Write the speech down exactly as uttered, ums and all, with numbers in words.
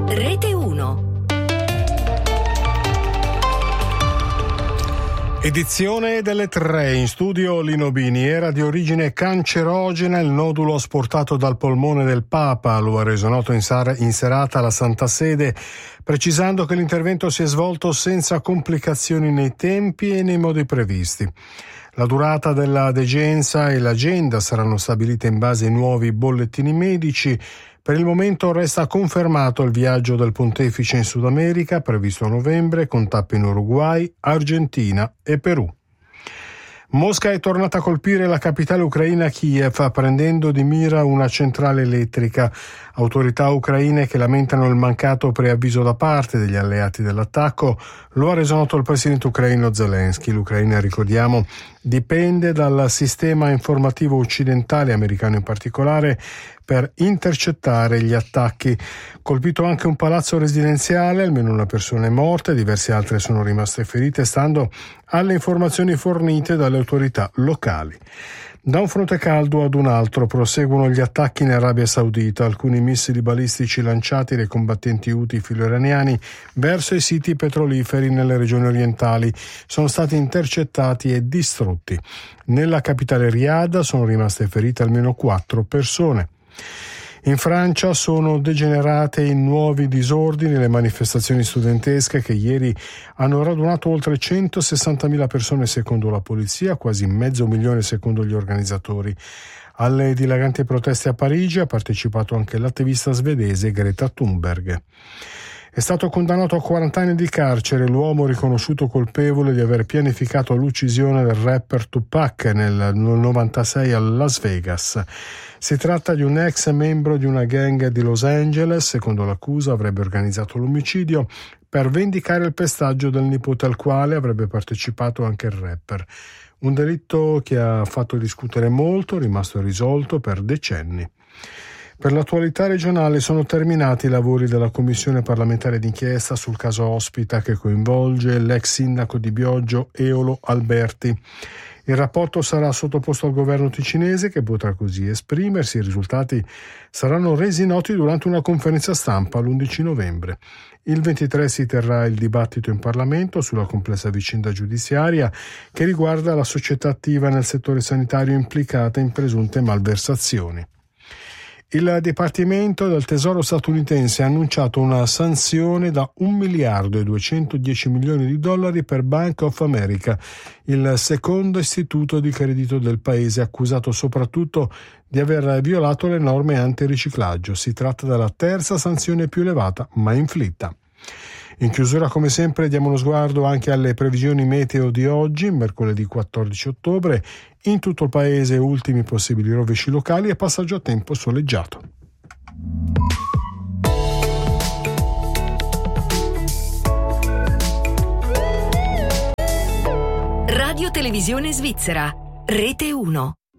Rete uno. Edizione delle tre, in studio Lino Bini. Era di origine cancerogena il nodulo asportato dal polmone del Papa, lo ha reso noto in, sar- in serata la Santa Sede, precisando che l'intervento si è svolto senza complicazioni nei tempi e nei modi previsti. La durata della degenza e l'agenda saranno stabilite in base ai nuovi bollettini medici. Per il momento resta confermato il viaggio del pontefice in Sud America, previsto a novembre, con tappe in Uruguay, Argentina e Perù. Mosca è tornata a colpire la capitale ucraina Kiev, prendendo di mira una centrale elettrica. Autorità ucraine che lamentano il mancato preavviso da parte degli alleati dell'attacco lo ha reso noto il presidente ucraino Zelensky. L'Ucraina, ricordiamo, dipende dal sistema informativo occidentale, americano in particolare, per intercettare gli attacchi. Colpito anche un palazzo residenziale, almeno una persona è morta e diverse altre sono rimaste ferite, stando alle informazioni fornite dalle autorità locali. Da un fronte caldo ad un altro proseguono gli attacchi in Arabia Saudita. Alcuni missili balistici lanciati dai combattenti Houthi filo-iraniani verso i siti petroliferi nelle regioni orientali sono stati intercettati e distrutti. Nella capitale Riyadh sono rimaste ferite almeno quattro persone. In Francia sono degenerate in nuovi disordini le manifestazioni studentesche che ieri hanno radunato oltre centosessantamila persone secondo la polizia, quasi mezzo milione secondo gli organizzatori. Alle dilaganti proteste a Parigi ha partecipato anche l'attivista svedese Greta Thunberg. È stato condannato a quaranta anni di carcere l'uomo riconosciuto colpevole di aver pianificato l'uccisione del rapper Tupac nel novantasei a Las Vegas. Si tratta di un ex membro di una gang di Los Angeles. Secondo l'accusa avrebbe organizzato l'omicidio per vendicare il pestaggio del nipote al quale avrebbe partecipato anche il rapper. Un delitto che ha fatto discutere molto, rimasto irrisolto per decenni. Per l'attualità regionale sono terminati i lavori della commissione parlamentare d'inchiesta sul caso Ospita che coinvolge l'ex sindaco di Bioggio Eolo Alberti. Il rapporto sarà sottoposto al governo ticinese che potrà così esprimersi. I risultati saranno resi noti durante una conferenza stampa l'undici novembre. Il ventitré si terrà il dibattito in Parlamento sulla complessa vicenda giudiziaria che riguarda la società attiva nel settore sanitario implicata in presunte malversazioni. Il Dipartimento del Tesoro statunitense ha annunciato una sanzione da un miliardo e duecentodieci milioni di dollari per Bank of America, il secondo istituto di credito del paese, accusato soprattutto di aver violato le norme antiriciclaggio. Si tratta della terza sanzione più elevata mai inflitta. In chiusura, come sempre, diamo uno sguardo anche alle previsioni meteo di oggi, mercoledì quattordici ottobre. In tutto il paese ultimi possibili rovesci locali e passaggio a tempo soleggiato. Radio Televisione Svizzera, Rete uno.